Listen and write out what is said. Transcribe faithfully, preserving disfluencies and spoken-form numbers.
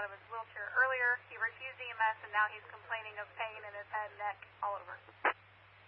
out of his wheelchair earlier. He refused E M S, and now he's complaining of pain in his head, neck, all over.